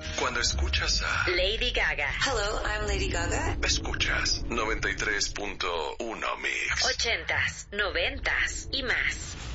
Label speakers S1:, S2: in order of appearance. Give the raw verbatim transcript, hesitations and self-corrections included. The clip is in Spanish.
S1: Cuando escuchas a
S2: Lady Gaga.
S3: Hello, I'm Lady Gaga.
S1: Escuchas noventa y tres punto uno Mix.
S2: Ochentas, noventas y más.